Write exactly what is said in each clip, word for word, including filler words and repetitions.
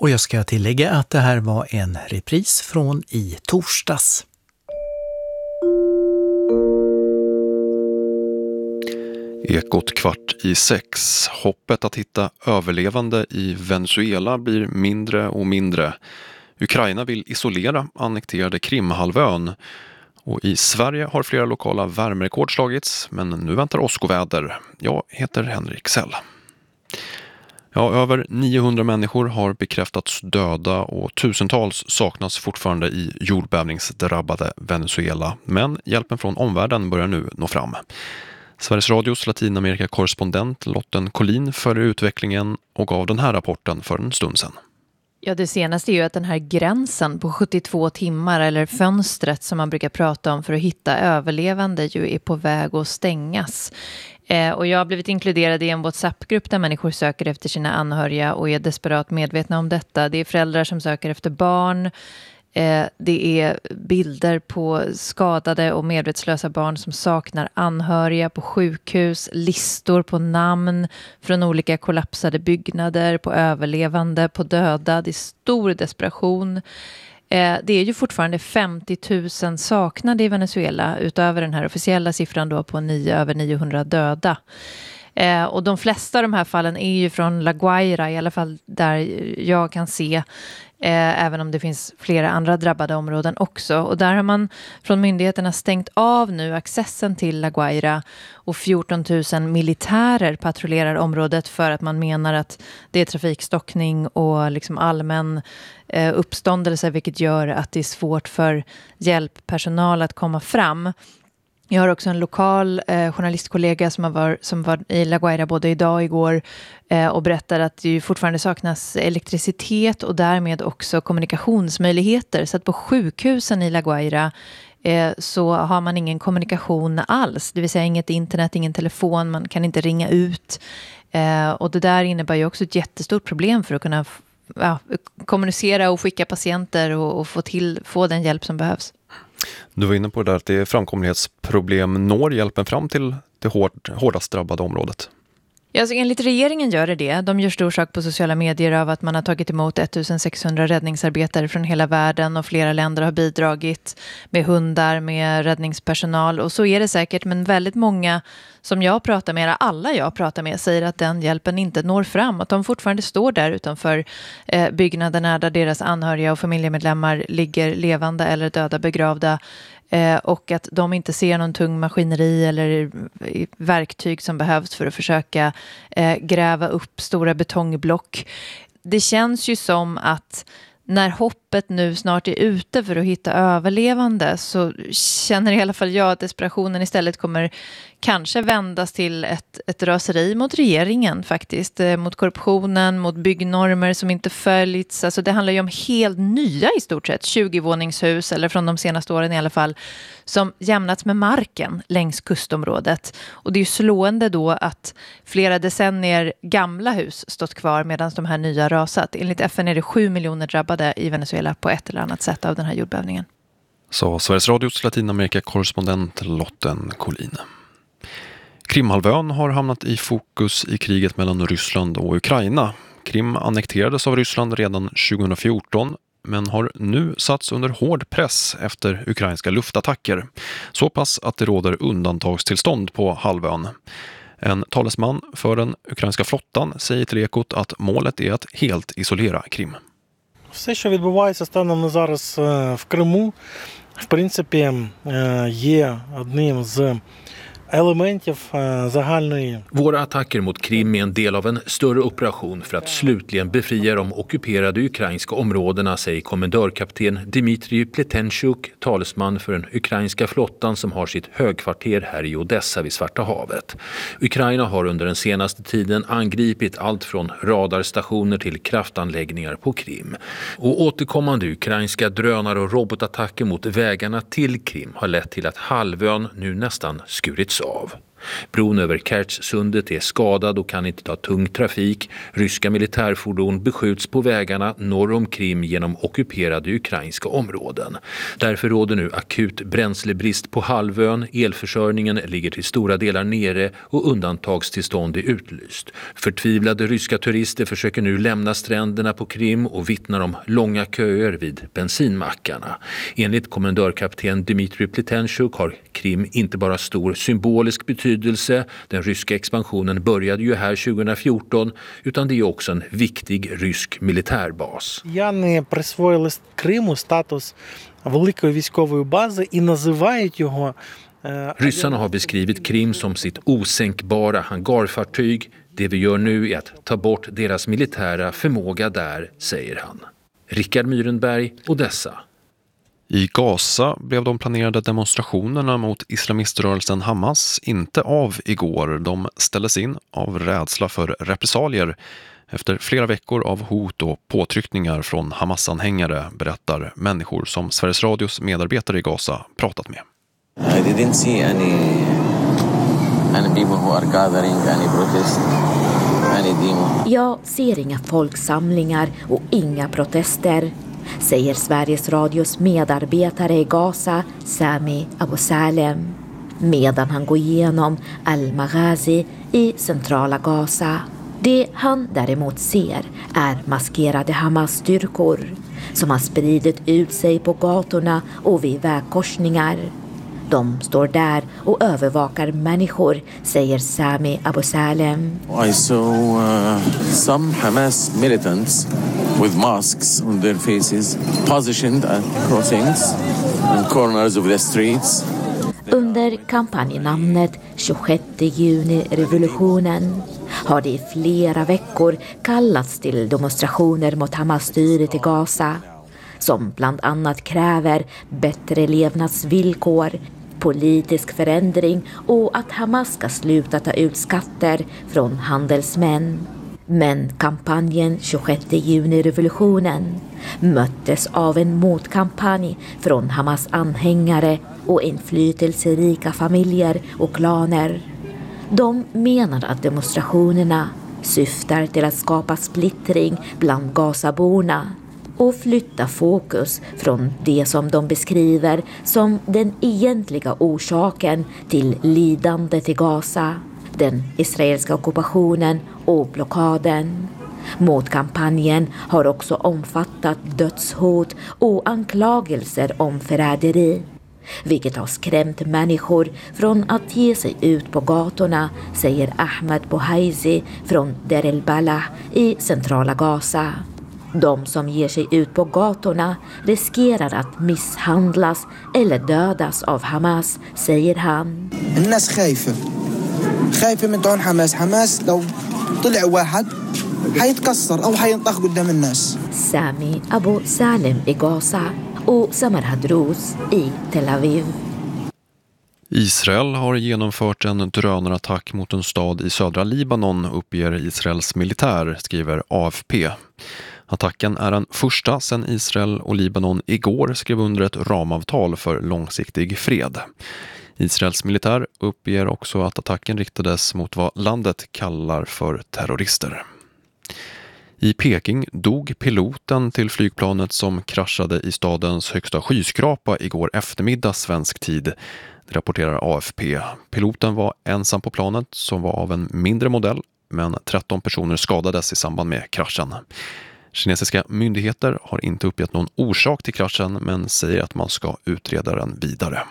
Och jag ska tillägga att det här var en repris från i torsdags. Ekot kvart i sex. Hoppet att hitta överlevande i Venezuela blir mindre och mindre. Ukraina vill isolera annekterade Krimhalvön. Och i Sverige har flera lokala värmerekord slagits, men nu väntar åskoväder. Jag heter Henrik Sell. Ja, över niohundra människor har bekräftats döda och tusentals saknas fortfarande i jordbävningsdrabbade Venezuela. Men hjälpen från omvärlden börjar nu nå fram. Sveriges Radios Latinamerika-korrespondent Lotten Collin följer utvecklingen och gav den här rapporten för en stund sedan. Ja, det senaste är ju att den här gränsen på sjuttiotvå timmar, eller fönstret som man brukar prata om för att hitta överlevande, ju är på väg att stängas. Eh, och jag har blivit inkluderad i en WhatsApp-grupp där människor söker efter sina anhöriga och är desperat medvetna om detta. Det är föräldrar som söker efter barn. Eh, det är bilder på skadade och medvetslösa barn som saknar anhöriga på sjukhus, listor på namn från olika kollapsade byggnader, på överlevande, på döda. Det är stor desperation. Eh, det är ju fortfarande femtio tusen saknade i Venezuela utöver den här officiella siffran då på nio, över niohundra döda. Eh, och de flesta av de här fallen är ju från La Guaira, i alla fall där jag kan se. Eh, även om det finns flera andra drabbade områden också. Och där har man från myndigheterna stängt av nu accessen till La Guaira, och fjorton tusen militärer patrullerar området för att man menar att det är trafikstockning och liksom allmän eh, uppståndelse, vilket gör att det är svårt för hjälppersonal att komma fram. Jag har också en lokal eh, journalistkollega som, har var, som var i La Guaira både idag och igår eh, och berättar att det ju fortfarande saknas elektricitet och därmed också kommunikationsmöjligheter. Så att på sjukhusen i La Guaira eh, så har man ingen kommunikation alls. Det vill säga inget internet, ingen telefon, man kan inte ringa ut. Eh, och det där innebär ju också ett jättestort problem för att kunna ja, kommunicera och skicka patienter och, och få, till, få den hjälp som behövs. Du var inne på det där att det är framkomlighetsproblem. Når hjälpen fram till det hård, hårdast drabbade området? Ja, alltså enligt regeringen gör det det. De gör stor sak på sociala medier av att man har tagit emot sextonhundra räddningsarbetare från hela världen och flera länder har bidragit med hundar, med räddningspersonal. Och så är det säkert, men väldigt många som jag pratar med, alla jag pratar med, säger att den hjälpen inte når fram. Att de fortfarande står där utanför eh, byggnaderna där deras anhöriga och familjemedlemmar ligger levande eller döda begravda. Eh, och att de inte ser någon tung maskineri eller verktyg som behövs för att försöka eh, gräva upp stora betongblock. Det känns ju som att när hoppet nu snart är ute för att hitta överlevande, så känner i alla fall jag att desperationen istället kommer kanske vändas till ett, ett raseri mot regeringen faktiskt, mot korruptionen, mot byggnormer som inte följts. Alltså det handlar ju om helt nya i stort sett tjugo-våningshus, eller från de senaste åren i alla fall, som jämnats med marken längs kustområdet. Och det är ju slående då att flera decennier gamla hus stått kvar medan de här nya rasat. Enligt F N är det sju miljoner drabbade i Venezuela på ett eller annat sätt av den här jordbävningen. Så Sveriges Radios Latinamerika-korrespondent Lotten Collin. Krimhalvön har hamnat i fokus i kriget mellan Ryssland och Ukraina. Krim annekterades av Ryssland redan tjugohundrafjorton, men har nu satts under hård press efter ukrainska luftattacker. Så pass att det råder undantagstillstånd på halvön. En talesman för den ukrainska flottan säger till Ekot att målet är att helt isolera Krim. Все, що відбувається станом на зараз в Криму, в принципі, є одним з elementiv загальної. Våra attacker mot Krim är en del av en större operation för att slutligen befria de ockuperade ukrainska områdena, säger kommendörkapten Dmitrij Pletenchuk, talesman för den ukrainska flottan som har sitt högkvarter här i Odessa vid Svarta havet. Ukraina har under den senaste tiden angripit allt från radarstationer till kraftanläggningar på Krim. Och återkommande ukrainska drönare och robotattacker mot vägarna till Krim har lett till att halvön nu nästan skurits av. Bron över Kertjsundet är skadad och kan inte ta tung trafik. Ryska militärfordon beskjuts på vägarna norr om Krim genom ockuperade ukrainska områden. Därför råder nu akut bränslebrist på halvön. Elförsörjningen ligger till stora delar nere och undantagstillstånd är utlyst. Förtvivlade ryska turister försöker nu lämna stränderna på Krim och vittnar om långa köer vid bensinmackarna. Enligt kommendörkapten Dmitrij Pletenchuk har Krim inte bara stor symbolisk betydelse, den ryska expansionen började ju här tjugohundrafjorton, utan det är också en viktig rysk militärbas. Яни присвоїли Криму статус великої військової бази і називають його. Ryssarna har beskrivit Krim som sitt osänkbara hangarfartyg. Det vi gör nu är att ta bort deras militära förmåga där, säger han. Rickard Myrenberg, Odessa. I Gaza blev de planerade demonstrationerna mot islamiströrelsen Hamas inte av igår. De ställdes in av rädsla för repressalier efter flera veckor av hot och påtryckningar från Hamas-anhängare, berättar människor som Sveriges Radios medarbetare i Gaza pratat med. I didn't see any any people who are gathering, any protest, any demo. Jag ser inga folksamlingar och inga protester, säger Sveriges Radios medarbetare i Gaza, Sami Abu Salem, medan han går igenom Al-Maghazi i centrala Gaza. Det han däremot ser är maskerade Hamas-styrkor som har spridit ut sig på gatorna och vid vägkorsningar. De står där och övervakar människor, säger Sami Abu Salem. I saw uh, some Hamas militants with masks on their faces positioned at crossings and corners of the streets. Under kampanjnamnet tjugosjätte juni-revolutionen har det i flera veckor kallats till demonstrationer mot Hamas-styret i Gaza, som bland annat kräver bättre levnadsvillkor, politisk förändring och att Hamas ska sluta ta ut skatter från handelsmän. Men kampanjen tjugosjätte juni-revolutionen möttes av en motkampanj från Hamas anhängare och inflytelserika familjer och klaner. De menar att demonstrationerna syftar till att skapa splittring bland Gazaborna och flytta fokus från det som de beskriver som den egentliga orsaken till lidandet i Gaza, den israeliska ockupationen och blockaden. Motkampanjen har också omfattat dödshot och anklagelser om förräderi, vilket har skrämt människor från att ge sig ut på gatorna, säger Ahmed Bouhaizi från Der El Balah i centrala Gaza. De som ger sig ut på gatorna riskerar att misshandlas eller dödas av Hamas, säger han. الناس خايفة خايفة من طعن حماس حماس لو طلع واحد حيتكسر أو حينطخ قدام الناس. Sami Abu Salem i Gaza och Samar Hadrous i Tel Aviv. Israel har genomfört en drönarattack mot en stad i södra Libanon, uppger Israels militär, skriver A F P. Attacken är den första sedan Israel och Libanon igår skrev under ett ramavtal för långsiktig fred. Israels militär uppger också att attacken riktades mot vad landet kallar för terrorister. I Peking dog piloten till flygplanet som kraschade i stadens högsta skyskrapa igår eftermiddag svensk tid, det rapporterar A F P. Piloten var ensam på planet som var av en mindre modell, men tretton personer skadades i samband med kraschen. Kinesiska myndigheter har inte uppgett någon orsak till kraschen men säger att man ska utreda den vidare.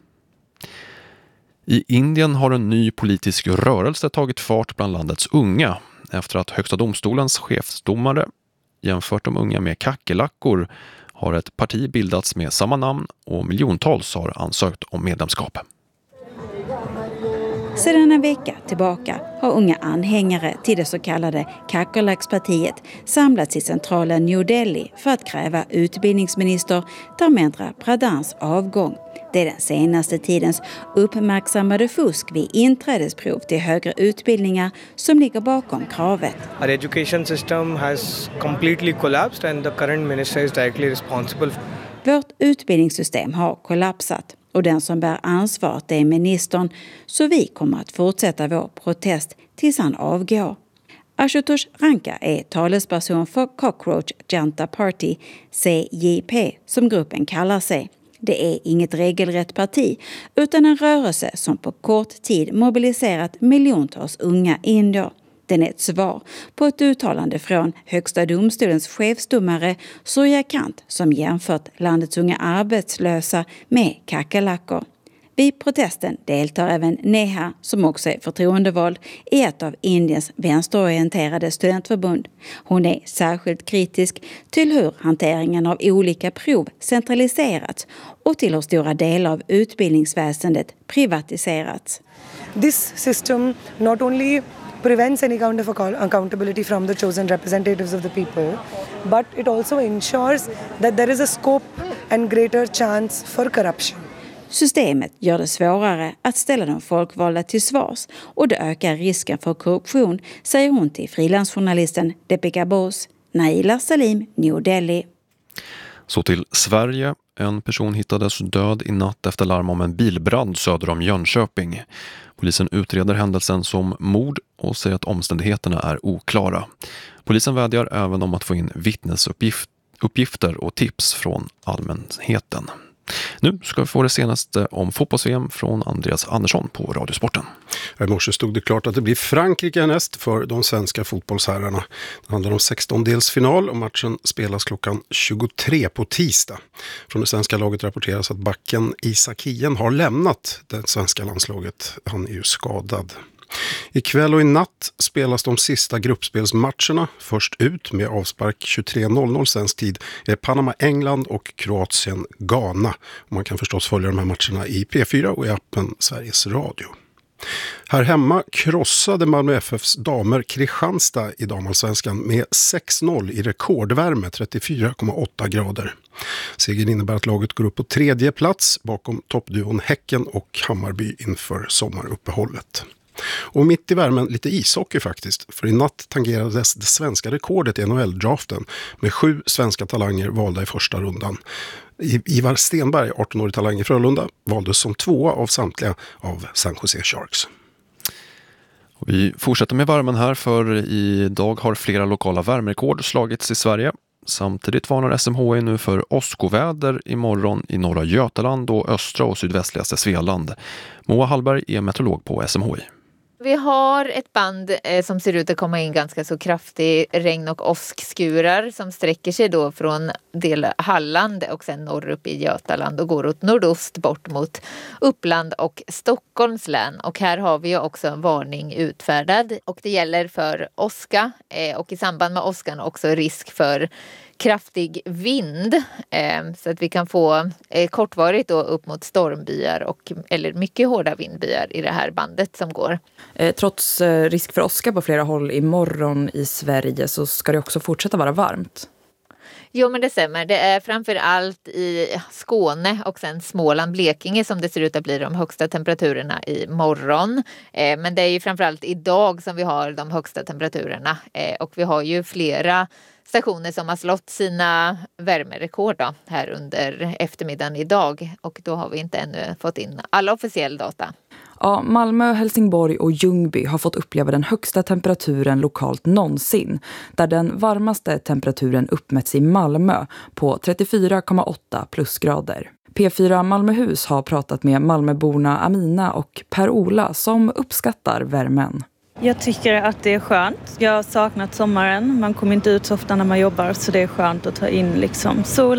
I Indien har en ny politisk rörelse tagit fart bland landets unga efter att Högsta domstolens chefsdomare jämfört de unga med kackerlackor har ett parti bildats med samma namn och miljontals har ansökt om medlemskap. Sedan en vecka tillbaka har unga anhängare till det så kallade Kackerlackspartiet samlats i centrala New Delhi för att kräva utbildningsminister Dharmendra Pradhans avgång. Det är den senaste tidens uppmärksammade fusk vid inträdesprov till högre utbildningar som ligger bakom kravet. Our education system has completely collapsed and the current minister is directly responsible. Vårt utbildningssystem har kollapsat Och den som bär ansvaret är ministern, så vi kommer att fortsätta vår protest tills han avgår. Ashutosh Ranka är talesperson för Cockroach Janta Party, C J P, som gruppen kallar sig. Det är inget regelrätt parti, utan en rörelse som på kort tid mobiliserat miljontals unga indier. Den är ett svar på ett uttalande från Högsta domstolens chefsdomare Surya Kant som jämfört landets unga arbetslösa med kackerlackor. Vid protesten deltar även Neha, som också är förtroendevald i ett av Indiens vänsterorienterade studentförbund. Hon är särskilt kritisk till hur hanteringen av olika prov centraliserats och till hur stora delar av utbildningsväsendet privatiserats. This system not only prevents any kind of accountability from the chosen representatives of the people, but it also ensures that there is a scope and greater chance for corruption. Systemet gör det svårare att ställa de folkvalda till svars och det ökar risken för korruption, säger hon till frilansjournalisten Deepika Bose. Naila Salim, New Delhi. Så till Sverige. En person hittades död i natt efter larm om en bilbrand söder om Jönköping. Polisen utreder händelsen som mord och säger att omständigheterna är oklara. Polisen vädjar även om att få in vittnesuppgifter och tips från allmänheten. Nu ska vi få det senaste om fotbolls-V M från Andreas Andersson på Radiosporten. I morse stod det klart att det blir Frankrike härnäst för de svenska fotbollsherrarna. Det handlar om sextondelsfinal och matchen spelas klockan tjugotre på tisdag. Från det svenska laget rapporteras att backen Isak Hien har lämnat det svenska landslaget. Han är ju skadad. Ikväll och i natt spelas de sista gruppspelsmatcherna. Först ut med avspark tjugotre noll noll svensk tid är Panama-England och Kroatien-Ghana. Man kan förstås följa de här matcherna i P fyra och i appen Sveriges Radio. Här hemma krossade Malmö F F:s damer Kristianstad i damallsvenskan med sex noll i rekordvärme, trettiofyra komma åtta grader. Segern innebär att laget går upp på tredje plats bakom toppduon Häcken och Hammarby inför sommaruppehållet. Och mitt i värmen lite ishockey faktiskt, för i natt tangerades det svenska rekordet i N H L-draften med sju svenska talanger valda i första rundan. Ivar Stenberg, arton-årig talang i Frölunda, valdes som tvåa av samtliga av San Jose Sharks. Och vi fortsätter med värmen här, för idag har flera lokala värmerekord slagits i Sverige. Samtidigt varnar S M H I nu för åskoväder imorgon i norra Götaland och östra och sydvästligaste Svealand. Moa Hallberg är meteorolog på S M H I. Vi har ett band eh, som ser ut att komma in ganska så kraftig regn- och åskskurar som sträcker sig då från del Halland och sen norr upp i Götaland och går åt nordost bort mot Uppland och Stockholms län. Och här har vi ju också en varning utfärdad och det gäller för åska eh, och i samband med åskan också risk för kraftig vind eh, så att vi kan få eh, kortvarigt då upp mot stormbyar och, eller mycket hårda vindbyar i det här bandet som går. Eh, trots eh, risk för åska på flera håll imorgon i Sverige så ska det också fortsätta vara varmt. Jo, men det stämmer. Det är framför allt i Skåne och sen Småland, Blekinge som det ser ut att bli de högsta temperaturerna i morgon. Eh, men det är ju framförallt idag som vi har de högsta temperaturerna eh, och vi har ju flera stationer som har slått sina värmerekord då, här under eftermiddagen idag och då har vi inte ännu fått in alla officiell data. Ja, Malmö, Helsingborg och Ljungby har fått uppleva den högsta temperaturen lokalt någonsin, där den varmaste temperaturen uppmätts i Malmö på trettiofyra komma åtta plusgrader. P fyra Malmöhus har pratat med Malmöborna Amina och Per-Ola som uppskattar värmen. Jag tycker att det är skönt. Jag har saknat sommaren. Man kommer inte ut så ofta när man jobbar så det är skönt att ta in liksom sol